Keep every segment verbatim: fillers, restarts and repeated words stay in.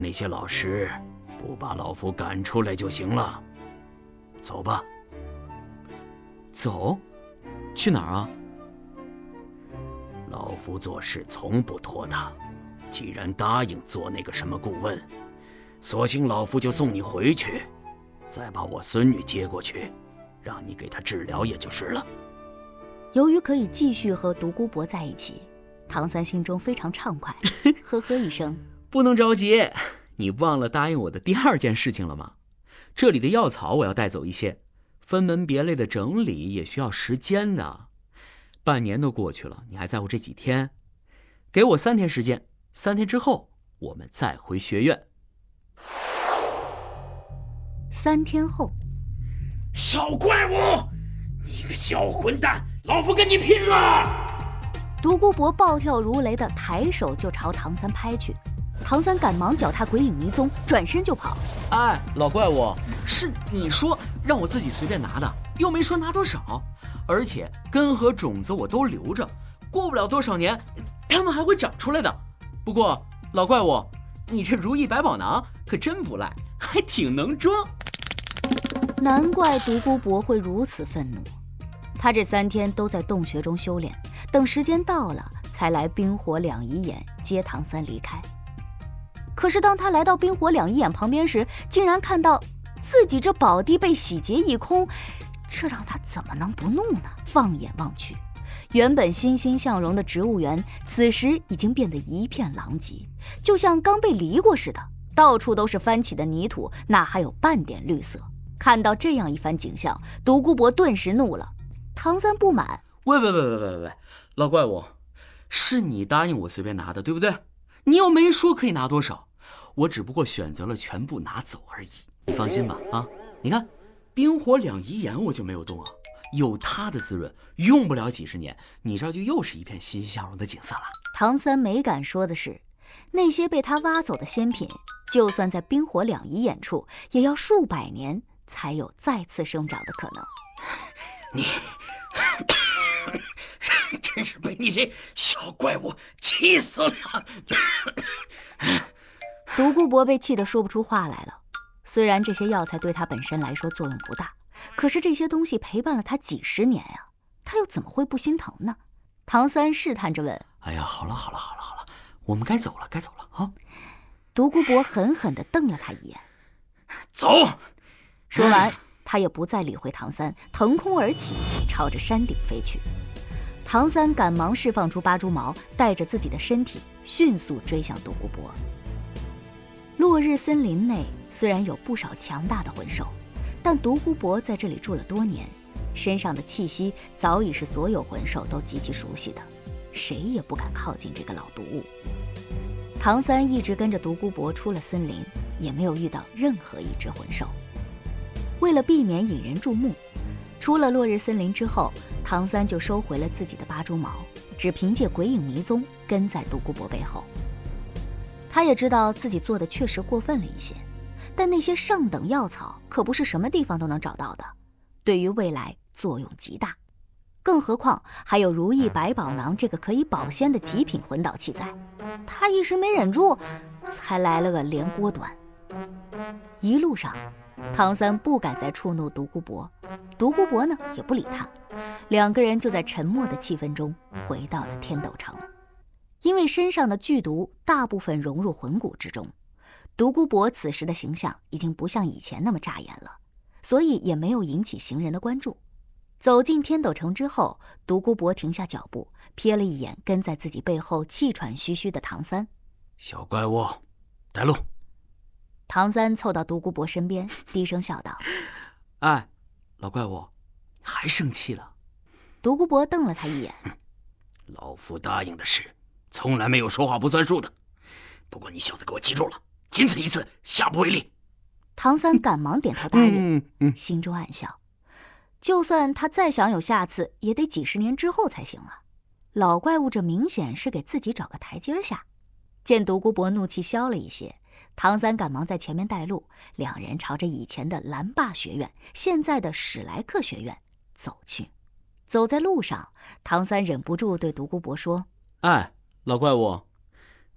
那些老师不把老夫赶出来就行了。走吧。 走？去哪儿啊？ 老夫做事从不拖沓，既然答应做那个什么顾问，索性老夫就送你回去，再把我孙女接过去，让你给她治疗也就是了。 由于可以继续和独孤博在一起，唐三心中非常畅快，呵呵一声。 不能着急，你忘了答应我的第二件事情了吗？这里的药草我要带走一些，分门别类的整理也需要时间的。半年都过去了，你还在乎这几天？给我三天时间，三天之后我们再回学院。 三天后， 小怪物，你个小混蛋，老夫跟你拼了！ 独孤博暴跳如雷的抬手就朝唐三拍去，唐三赶忙脚踏鬼影迷踪，转身就跑。 哎，老怪物，是你说让我自己随便拿的，又没说拿多少，而且根和种子我都留着，过不了多少年，它们还会长出来的。不过，老怪物，你这如意百宝囊可真不赖，还挺能装。 难怪独孤博会如此愤怒，他这三天都在洞穴中修炼，等时间到了，才来冰火两仪眼接唐三离开。可是当他来到冰火两仪眼旁边时，竟然看到自己这宝地被洗劫一空，这让他怎么能不怒呢？放眼望去，原本欣欣向荣的植物园，此时已经变得一片狼藉，就像刚被犁过似的，到处都是翻起的泥土，哪还有半点绿色。看到这样一番景象，独孤博顿时怒了。唐三不满： 喂喂喂喂喂喂，老怪物，是你答应我随便拿的，对不对？你又没说可以拿多少，我只不过选择了全部拿走而已。你放心吧，啊，你看，冰火两仪眼我就没有动啊，有它的滋润，用不了几十年，你这就又是一片欣欣向荣的景色了。 唐三没敢说的是，那些被他挖走的仙品，就算在冰火两仪眼处，也要数百年才有再次生长的可能。 你真是被你这小怪物气死了！ 独孤博被气得说不出话来了。虽然这些药材对他本身来说作用不大，可是这些东西陪伴了他几十年呀、啊，他又怎么会不心疼呢？唐三试探着问：“ 哎呀，好了好了好了好了，我们该走了该走了啊！” 独孤博狠狠地瞪了他一眼：“ 走！” 说完，他也不再理会唐三，腾空而起，朝着山顶飞去。唐三赶忙释放出八蛛矛，带着自己的身体迅速追向独孤博。落日森林内虽然有不少强大的魂兽，但独孤博在这里住了多年，身上的气息早已是所有魂兽都极其熟悉的，谁也不敢靠近这个老毒物。唐三一直跟着独孤博出了森林，也没有遇到任何一只魂兽。为了避免引人注目，出了落日森林之后，唐三就收回了自己的八蛛矛，只凭借鬼影迷踪跟在独孤博背后。他也知道自己做的确实过分了一些，但那些上等药草可不是什么地方都能找到的，对于未来作用极大。更何况还有如意百宝囊这个可以保鲜的极品魂导器在，他一时没忍住，才来了个连锅端。一路上，唐三不敢再触怒独孤博，独孤博呢也不理他，两个人就在沉默的气氛中回到了天斗城。因为身上的剧毒大部分融入魂骨之中，独孤博此时的形象已经不像以前那么扎眼了，所以也没有引起行人的关注。走进天斗城之后，独孤博停下脚步，瞥了一眼跟在自己背后气喘吁吁的唐三：“ 小怪物，带路。” 唐三凑到独孤博身边，低声笑道：“ 哎，老怪物，还生气了？” 独孤博瞪了他一眼：“ 老夫答应的事，从来没有说话不算数的。不过你小子给我记住了，仅此一次，下不为例。” 唐三赶忙点头答应， 嗯嗯、 心中暗笑，就算他再想有下次，也得几十年之后才行啊。老怪物这明显是给自己找个台阶下。见独孤博怒气消了一些，唐三赶忙在前面带路，两人朝着以前的蓝霸学院，现在的史莱克学院走去。走在路上，唐三忍不住对独孤博说：“ 哎，老怪物，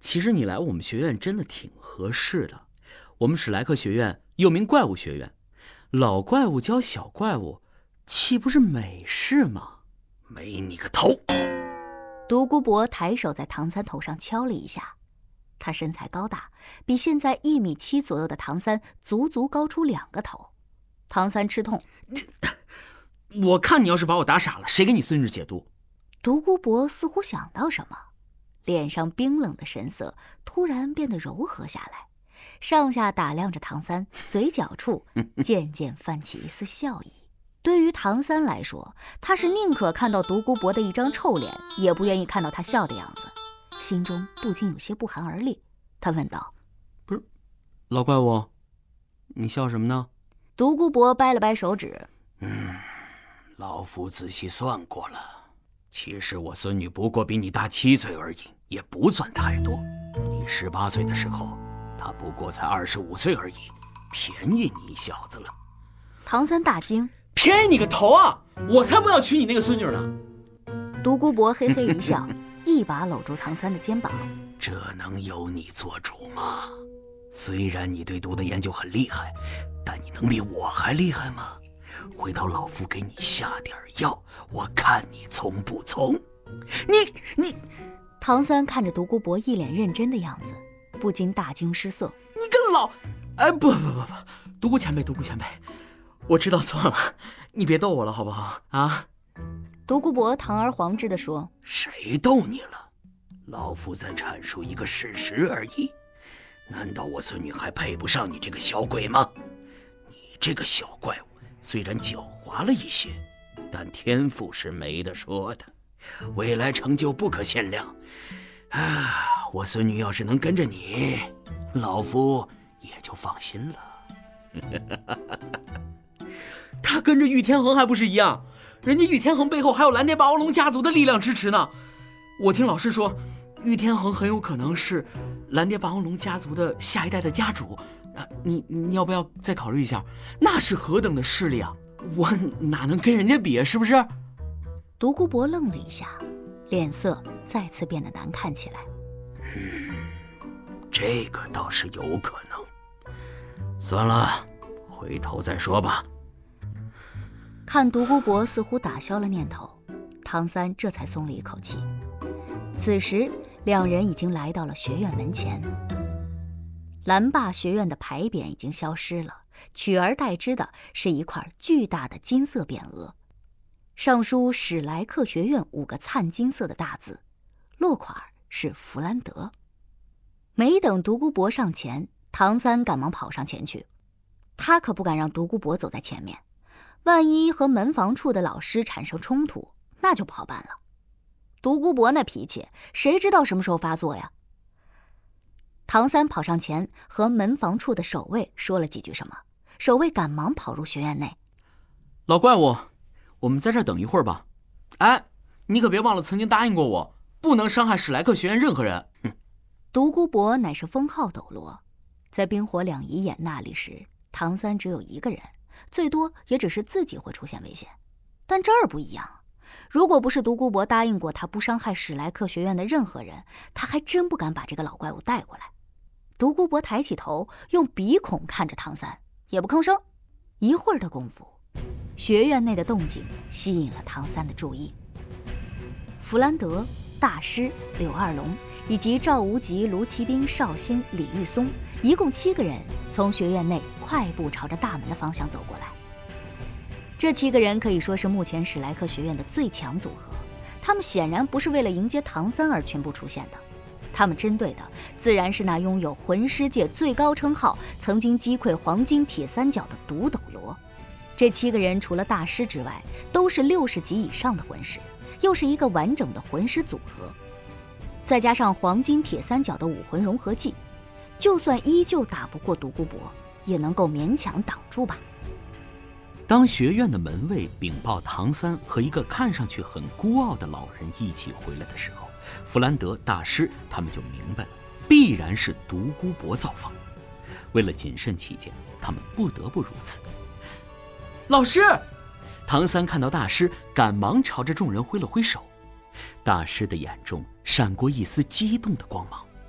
其实你来我们学院真的挺合适的。我们史莱克学院又名怪物学院，老怪物教小怪物，岂不是美事吗？ 没你个头！ 独孤博抬手在唐三头上敲了一下。他身材高大，比现在一米七左右的唐三足足高出两个头。唐三吃痛， 我看你要是把我打傻了，谁给你孙女解毒？ 独孤博似乎想到什么，脸上冰冷的神色突然变得柔和下来，上下打量着唐三，嘴角处渐渐泛起一丝笑意。对于唐三来说，他是宁可看到独孤博的一张臭脸，也不愿意看到他笑的样子，心中不禁有些不寒而栗。他问道： 不是，老怪物，你笑什么呢？ 独孤博掰了掰手指， 嗯，老夫仔细算过了，其实我孙女不过比你大七岁而已，也不算太多。你十八岁的时候，她不过才二十五岁而已，便宜你一小子了。 唐三大惊： 便宜你个头啊！我才不要娶你那个孙女呢！ 独孤博嘿嘿一笑，一把搂住唐三的肩膀： 这能由你做主吗？虽然你对毒的研究很厉害，但你能比我还厉害吗？回头老夫给你下点药，我看你从不从。 你你， 唐三看着独孤博一脸认真的样子，不禁大惊失色。 你个老……哎，不不不不，独孤前辈，独孤前辈，我知道错了，你别逗我了，好不好啊？ 独孤博堂而皇之地说： 谁逗你了？老夫在阐述一个事实而已。难道我孙女还配不上你这个小鬼吗？你这个小怪物虽然狡猾了一些，但天赋是没得说的，未来成就不可限量。啊，我孙女要是能跟着你，老夫也就放心了。 他跟着玉天恒还不是一样？人家玉天恒背后还有蓝蝶霸王龙家族的力量支持呢。我听老师说，玉天恒很有可能是蓝蝶霸王龙家族的下一代的家主。啊、你你要不要再考虑一下？那是何等的势力啊！我哪能跟人家比，是不是？ 独孤博愣了一下，脸色再次变得难看起来。 嗯，这个倒是有可能。算了，回头再说吧。 看独孤博似乎打消了念头，唐三这才松了一口气。此时两人已经来到了学院门前。蓝霸学院的牌匾已经消失了，取而代之的是一块巨大的金色匾额，上书史莱克学院五个灿金色的大字，落款是弗兰德。没等独孤博上前，唐三赶忙跑上前去。他可不敢让独孤博走在前面，万一和门房处的老师产生冲突，那就不好办了。独孤博那脾气，谁知道什么时候发作呀？唐三跑上前和门房处的守卫说了几句什么，守卫赶忙跑入学院内。 老怪物，我们在这儿等一会儿吧。哎，你可别忘了曾经答应过我，不能伤害史莱克学院任何人。哼！ 独孤博乃是封号斗罗，在冰火两仪眼那里时，唐三只有一个人，最多也只是自己会出现危险。但这儿不一样，如果不是独孤博答应过他不伤害史莱克学院的任何人，他还真不敢把这个老怪物带过来。独孤博抬起头，用鼻孔看着唐三，也不吭声。一会儿的功夫，学院内的动静吸引了唐三的注意。弗兰德、大师、柳二龙以及赵无极、卢奇兵、邵新、李玉松，一共七个人从学院内快步朝着大门的方向走过来。这七个人可以说是目前史莱克学院的最强组合，他们显然不是为了迎接唐三而全部出现的，他们针对的自然是那拥有魂师界最高称号、曾经击溃黄金铁三角的毒斗罗。这七个人除了大师之外，都是六十级以上的魂师，又是一个完整的魂师组合，再加上黄金铁三角的武魂融合技，就算依旧打不过独孤博，也能够勉强挡住吧。 当学院的门卫禀报唐三和一个看上去很孤傲的老人一起回来的时候，弗兰德、大师他们就明白了，必然是独孤博造访。为了谨慎起见，他们不得不如此。老师！唐三看到大师，赶忙朝着众人挥了挥手。大师的眼中闪过一丝激动的光芒，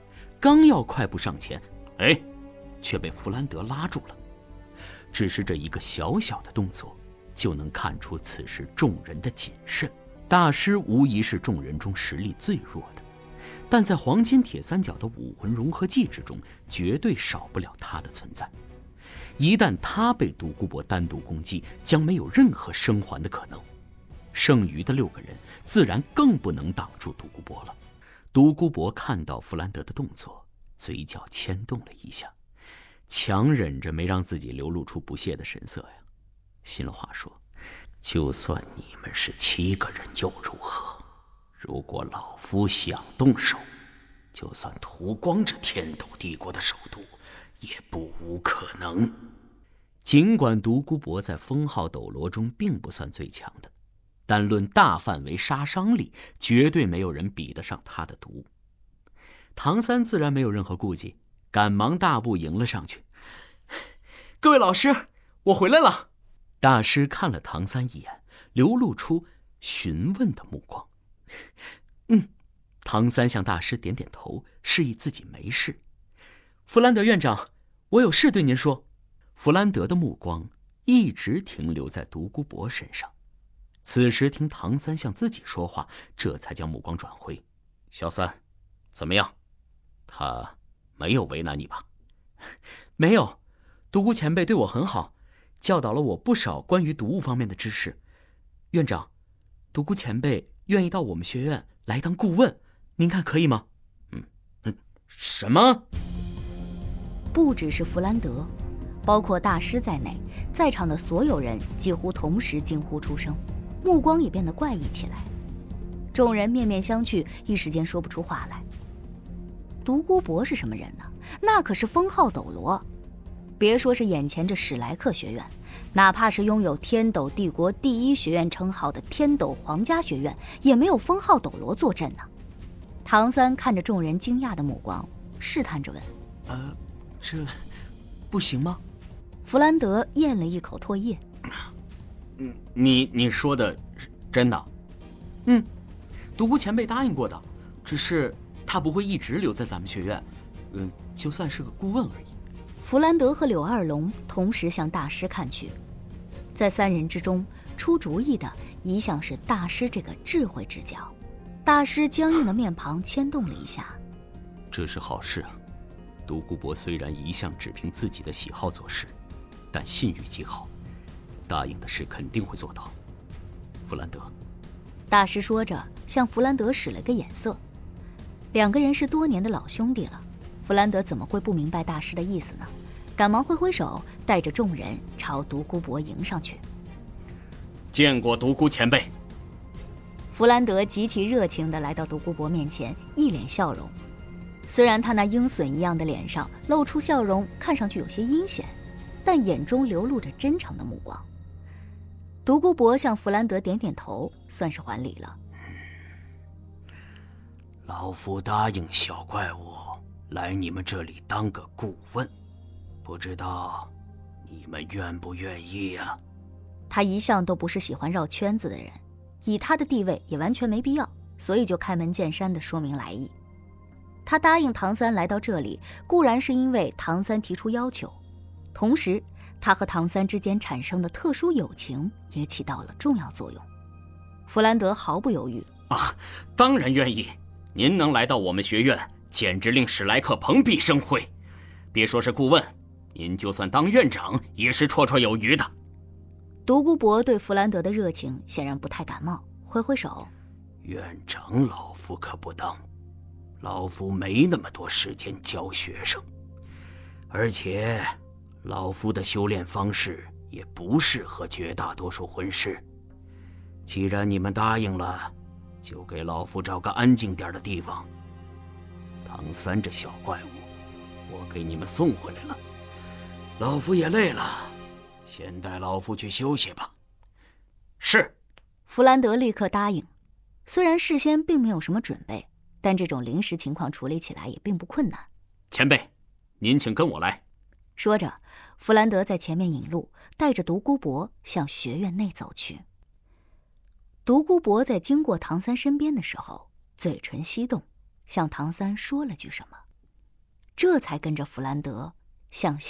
刚要快步上前，哎，却被弗兰德拉住了。只是这一个小小的动作，就能看出此时众人的谨慎。大师无疑是众人中实力最弱的，但在黄金铁三角的武魂融合技之中，绝对少不了他的存在。一旦他被独孤博单独攻击，将没有任何生还的可能。剩余的六个人自然更不能挡住独孤博了。独孤博看到弗兰德的动作，嘴角牵动了一下，强忍着没让自己流露出不屑的神色呀。心里话说， 就算你们是七个人又如何？如果老夫想动手，就算屠光这天斗帝国的首都，也不无可能。 尽管独孤博在封号斗罗中并不算最强的，但论大范围杀伤力，绝对没有人比得上他的毒。唐三自然没有任何顾忌，赶忙大步迎了上去。各位老师，我回来了。大师看了唐三一眼，流露出询问的目光。嗯，唐三向大师点点头，示意自己没事。弗兰德院长，我有事对您说。弗兰德的目光一直停留在独孤博身上，此时听唐三向自己说话，这才将目光转回。 小三，怎么样？他没有为难你吧？ 没有，独孤前辈对我很好，教导了我不少关于毒物方面的知识。院长，独孤前辈愿意到我们学院来当顾问，您看可以吗？ 嗯嗯，什么？ 不只是弗兰德，包括大师在内，在场的所有人几乎同时惊呼出声，目光也变得怪异起来。众人面面相觑，一时间说不出话来。独孤博是什么人呢？那可是封号斗罗，别说是眼前这史莱克学院，哪怕是拥有天斗帝国第一学院称号的天斗皇家学院，也没有封号斗罗坐镇呢。唐三看着众人惊讶的目光，试探着问： 呃，这不行吗？ 弗兰德咽了一口唾液。 你你说的是真的？嗯，独孤前辈答应过的，只是他不会一直留在咱们学院，嗯，就算是个顾问而已。 弗兰德和柳二龙同时向大师看去，在三人之中出主意的一向是大师这个智慧之角。大师僵硬的面庞牵动了一下。 这是好事啊。独孤博虽然一向只凭自己的喜好做事，但信誉极好，答应的事肯定会做到。弗兰德， 大师说着向弗兰德使了个眼色。两个人是多年的老兄弟了，弗兰德怎么会不明白大师的意思呢？赶忙挥挥手，带着众人朝独孤博迎上去。 见过独孤前辈。 弗兰德极其热情地来到独孤博面前，一脸笑容。虽然他那鹰隼一样的脸上露出笑容，看上去有些阴险，但眼中流露着真诚的目光。独孤博向弗兰德点点头，算是还礼了。 老夫答应小怪物来你们这里当个顾问，不知道你们愿不愿意呀？ 他一向都不是喜欢绕圈子的人，以他的地位也完全没必要，所以就开门见山地说明来意。他答应唐三来到这里，固然是因为唐三提出要求，同时他和唐三之间产生的特殊友情也起到了重要作用。弗兰德毫不犹豫： 啊，当然愿意。您能来到我们学院，简直令史莱克蓬荜生辉。别说是顾问，您就算当院长也是绰绰有余的。 独孤博对弗兰德的热情显然不太感冒，挥挥手： 院长老夫可不当，老夫没那么多时间教学生，而且老夫的修炼方式也不适合绝大多数魂师。既然你们答应了，就给老夫找个安静点的地方。唐三这小怪物，我给你们送回来了，老夫也累了，先带老夫去休息吧。是。 弗兰德立刻答应。虽然事先并没有什么准备，但这种临时情况处理起来也并不困难。 前辈，您请跟我来。 说着，弗兰德在前面引路，带着独孤博向学院内走去。独孤博在经过唐三身边的时候，嘴唇翕动，向唐三说了句什么。 这才跟着弗兰德向